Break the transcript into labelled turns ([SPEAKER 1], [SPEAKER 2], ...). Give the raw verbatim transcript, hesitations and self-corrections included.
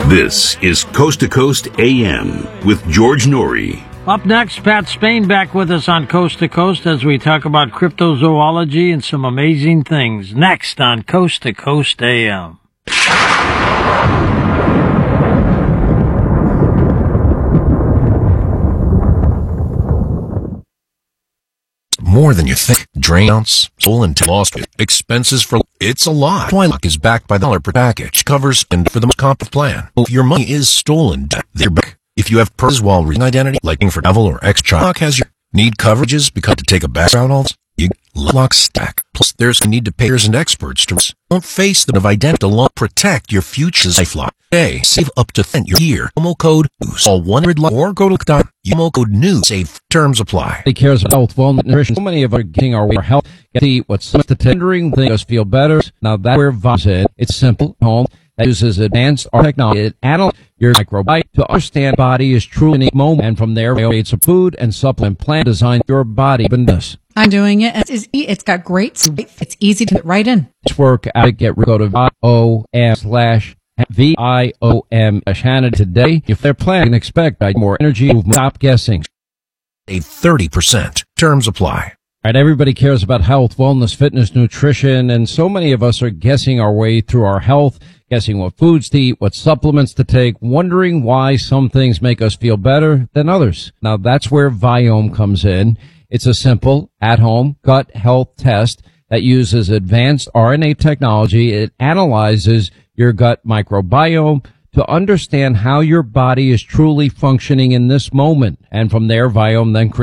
[SPEAKER 1] This is Coast to Coast A M with George Norrie.
[SPEAKER 2] Up next, Pat Spain back with us on Coast to Coast as we talk about cryptozoology and some amazing things. Next on Coast to Coast A M.
[SPEAKER 3] More than you think. Drain ounce, stolen to lost with expenses for it's a lot. Twilock is backed by the dollar per package. Covers and for the most comp plan. If your money is stolen, they're back. If you have purse while reading identity, liking for travel or extra, Twilock has your need coverages because to take a background all you lock stack. Plus, there's a need to payers and experts to don't face the of identity law. Protect your future's lifeline. Hey, save up to ten your year. Promo code news all one hundred or go to dot. Promo code news. Save terms apply.
[SPEAKER 4] He cares about health, wellness, nutrition. So many of us are getting our way our health. Get to eat what's to tendering, make us feel better. Now that's where Vibes in. It's simple. Home that uses advanced technology. It analyzes your microbiome to understand body is truly unique moment, and from there, it's a food and supplement plan designed your body. This.
[SPEAKER 5] I'm doing it. It's, it's got great. It's easy to get right in.
[SPEAKER 4] Let's work out. Get go to V O M slash V I O M Hannah today. If they're planning, expect more energy. Stop guessing.
[SPEAKER 3] A thirty percent. Terms apply.
[SPEAKER 4] All right, everybody cares about health, wellness, fitness, nutrition, and so many of us are guessing our way through our health, guessing what foods to eat, what supplements to take, wondering why some things make us feel better than others. Now, that's where Viome comes in. It's a simple, at-home gut health test that uses advanced R N A technology. It analyzes your gut microbiome to understand how your body is truly functioning in this moment. And from there, Viome then creates